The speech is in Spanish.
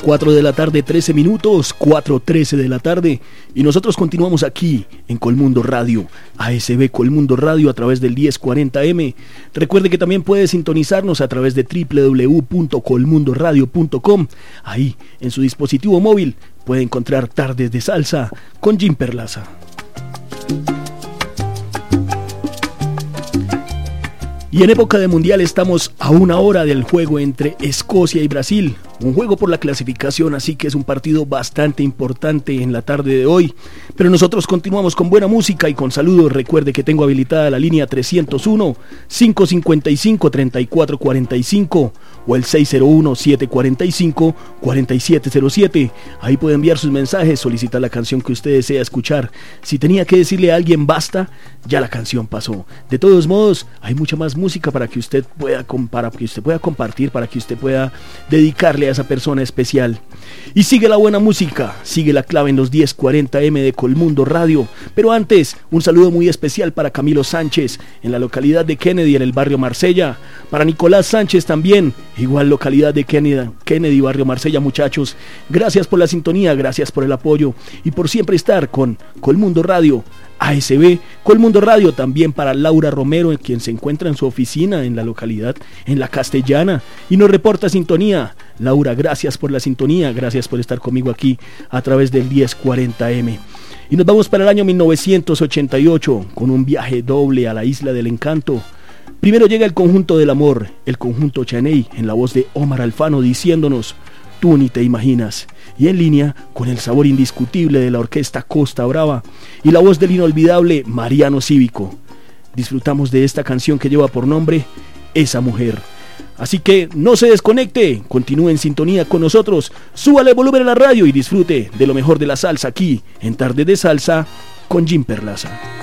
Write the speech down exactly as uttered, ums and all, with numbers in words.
cuatro de la tarde, trece minutos, cuatro trece de la tarde, y nosotros continuamos aquí en Colmundo Radio, A S B Colmundo Radio a través del diez cuarenta eme. Recuerde que también puede sintonizarnos a través de doble u doble u doble u punto colmundo radio punto com. Ahí, en su dispositivo móvil, puede encontrar Tardes de Salsa con Jim Perlaza. Y en época de mundial estamos a una hora del juego entre Escocia y Brasil, un juego por la clasificación, así que es un partido bastante importante en la tarde de hoy. Pero nosotros continuamos con buena música y con saludos. Recuerde que tengo habilitada la línea trescientos uno, cinco cincuenta y cinco, treinta y cuatro cuarenta y cinco o el seis cero uno, siete cuarenta y cinco, cuarenta y siete cero siete. Ahí puede enviar sus mensajes, solicitar la canción que usted desea escuchar. Si tenía que decirle a alguien basta, ya la canción pasó. De todos modos, hay mucha más música para que usted pueda, para que usted pueda compartir, para que usted pueda dedicarle a esa persona especial. Y sigue la buena música, sigue la clave en los diez cuarenta eme de Colmundo Radio. Pero antes, un saludo muy especial para Camilo Sánchez en la localidad de Kennedy, en el barrio Marsella. Para Nicolás Sánchez también, igual localidad de Kennedy, Kennedy, barrio Marsella. Muchachos, gracias por la sintonía, gracias por el apoyo y por siempre estar con Colmundo Radio. A S B Colmundo Radio. También para Laura Romero, quien se encuentra en su oficina en la localidad, en la Castellana, y nos reporta sintonía. Laura, gracias por la sintonía, gracias por estar conmigo aquí a través del diez cuarenta eme. Y nos vamos para el año mil novecientos ochenta y ocho con un viaje doble a la Isla del Encanto. Primero llega el conjunto del amor, el conjunto Chaney, en la voz de Omar Alfano, diciéndonos Tú ni te imaginas, y en línea con el sabor indiscutible de la orquesta Costa Brava y la voz del inolvidable Mariano Cívico. Disfrutamos de esta canción que lleva por nombre Esa Mujer. Así que no se desconecte, continúe en sintonía con nosotros, súbale el volumen a la radio y disfrute de lo mejor de la salsa aquí en Tarde de Salsa con Jim Perlaza.